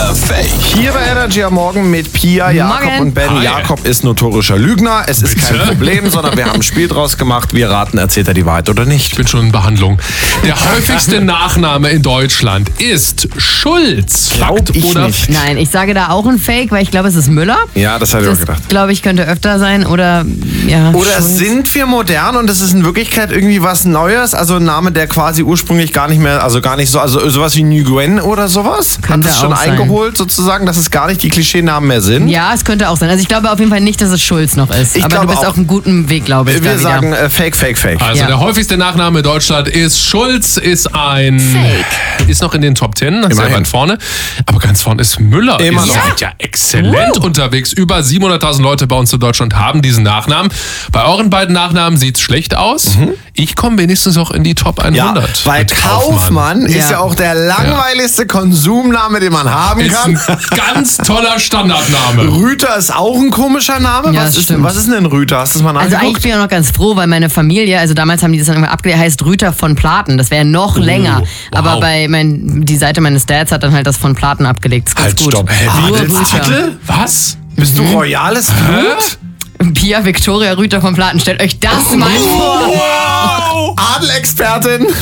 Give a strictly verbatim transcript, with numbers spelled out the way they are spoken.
oder Fake? Hier bei Energy am Morgen mit Pia, Jakob Morgen. und Ben. Hi. Jakob ist notorischer Lügner. Es ist Bitte? kein Problem, sondern wir haben ein Spiel draus gemacht. Wir raten, erzählt er die Wahrheit oder nicht. Ich bin schon in Behandlung. Der häufigste Nachname in Deutschland ist Schulz. Glaub Fakt ich oder nicht. Nein, ich sage da auch ein Fake, weil ich glaube, es ist Müller. Ja, das hatte ich auch Das, gedacht. glaube ich, könnte öfter sein. Oder, ja. Oder Schulz. sind wir modern und es ist in Wirklichkeit irgendwie was Neues? Also ein Name, der quasi ursprünglich gar nicht mehr, also gar nicht so, also sowas wie Nguyen oder sowas? Könnte Hat es schon auch sein. eingeholt sozusagen, dass es gar nicht die Klischeenamen mehr sind? Ja, es könnte auch sein. Also ich glaube auf jeden Fall nicht, dass es Schulz noch ist. Ich Aber du glaube bist auch. auf einem guten Weg, glaube ich. Wir da sagen wieder. äh, Fake, Fake, Fake. Also Ja. der häufigste Nachname in Deutschland ist Schulz, ist ein... Fake. Ist noch in den Top Ten, sehr Immerhin. weit vorne. Aber ganz vorne ist Müller. Immer Ihr noch. seid ja exzellent Uh. unterwegs. Über siebenhunderttausend Leute bei uns in Deutschland haben diesen Nachnamen. Bei euren beiden Nachnamen sieht es schlecht aus. Ich komme wenigstens auch in die Top Ja, hundert. weil mit Kaufmann ist Ja. ja auch der langweiligste Konsumname, den man haben Ist kann. ein ganz toller Standardname. Rüter ist auch ein komischer Name. Ja, was, das ist, stimmt. was ist denn ein Rüter? Hast du das mal Also nachgeguckt? eigentlich bin ich auch noch ganz froh, weil meine Familie, also damals haben die das dann immer abgelehnt, heißt Rüter von Platen. Das wäre noch länger. wow. Aber bei mein, die Seite meines Dads hat dann halt das von Platen abgelegt. Das ist ganz Halt, gut. stopp. Hä, wie, Nur Adelstitel? Rüter. Was? Bist du royales Blut? Pia Victoria Rüter von Platen. Stellt euch das mal vor. Wow! Adelexpertin.